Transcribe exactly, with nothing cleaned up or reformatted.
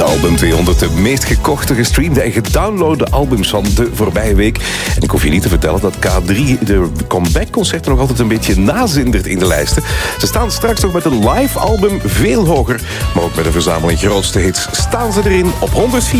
album tweehonderd, de meest gekochte, gestreamde en gedownloade albums van de voorbije week. En ik hoef je niet te vertellen dat K drie de comeback-concerten nog altijd een beetje nazindert in de lijsten. Ze staan straks nog met een live album veel hoger, maar ook met een verzameling grootste hits staan ze erin op honderdvier.